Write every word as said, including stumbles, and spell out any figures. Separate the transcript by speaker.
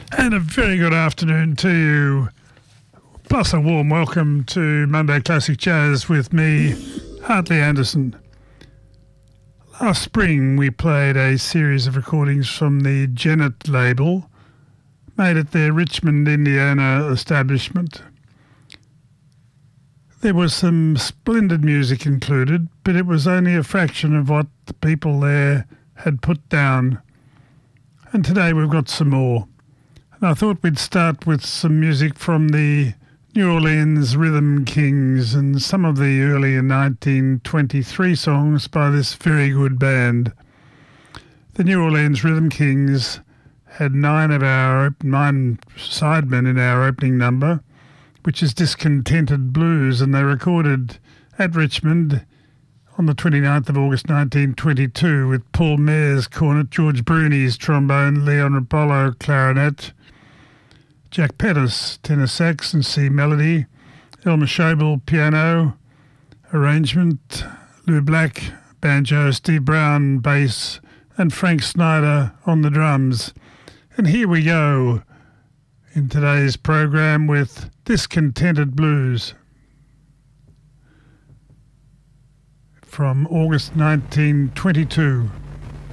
Speaker 1: And a very good afternoon to you, plus a warm welcome to Monday Classic Jazz with me, Hartley Anderson. Last spring we played a series of recordings from the Janet label, made at their Richmond, Indiana establishment. There was some splendid music included, but it was only a fraction of what the people there had put down. And today we've got some more. And I thought we'd start with some music from the New Orleans Rhythm Kings and some of the early nineteen twenty-three songs by this very good band. The New Orleans Rhythm Kings had nine of our nine sidemen in our opening number, which is Discontented Blues, and they recorded at Richmond on the twenty-ninth of August nineteen twenty-two with Paul Mayer's cornet, George Bruni's trombone, Leon Apollo clarinet, Jack Pettis tenor sax and C melody, Elmer Schobel piano arrangement, Lou Black banjo, Steve Brown bass, and Frank Snyder on the drums. And here we go in today's program with Discontented Blues from August nineteen twenty-two.